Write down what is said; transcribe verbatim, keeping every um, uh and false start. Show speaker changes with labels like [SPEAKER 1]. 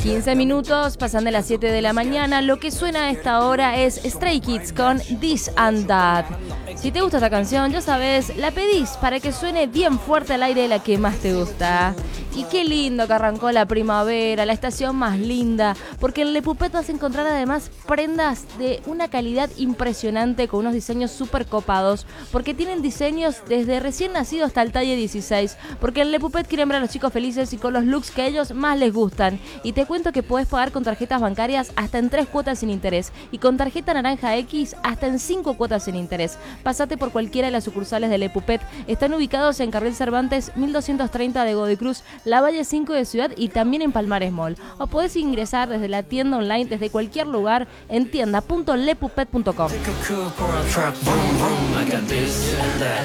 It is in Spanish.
[SPEAKER 1] quince minutos, pasan de las siete de la mañana. Lo que suena a esta hora es Stray Kids con This and That. Si te gusta esta canción, ya sabes, la pedís para que suene bien fuerte al aire la que más te gusta. Y qué lindo que arrancó la primavera, la estación más linda, porque en Le Puppet vas a encontrar además prendas de una calidad impresionante con unos diseños súper copados, porque tienen diseños desde recién nacido hasta el talle dieciséis, porque en Le Puppet quieren ver a los chicos felices y con los looks que a ellos más les gustan. Y te cuento que podés pagar con tarjetas bancarias hasta en tres cuotas sin interés y con tarjeta naranja X hasta en cinco cuotas sin interés. Pasate por cualquiera de las sucursales de Le Puppet. Están ubicados en Carril Cervantes mil doscientos treinta de Godoy Cruz, La Valle cinco de Ciudad y también en Palmares Mall. O podés ingresar desde la tienda online desde cualquier lugar en tienda punto lepuppet punto com.